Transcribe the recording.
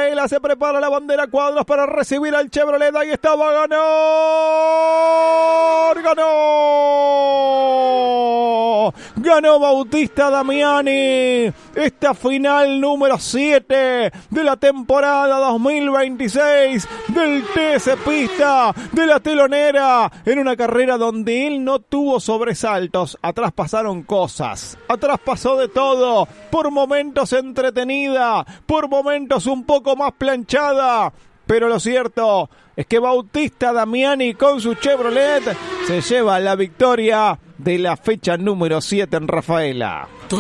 Rafaela. Se prepara la bandera cuadros para recibir al Chevrolet. Ahí está, va a ganar. Ganó Bautista Damiani. Esta final número 7 de la temporada 2026 del TC Pista de la Telonera. En una carrera donde él no tuvo sobresaltos. Atrás pasaron cosas. Atrás pasó de todo. Por momentos entretenida. Por momentos un poco más planchada. Pero lo cierto es que Bautista Damiani con su Chevrolet se lleva la victoria de la fecha número 7 en Rafaela.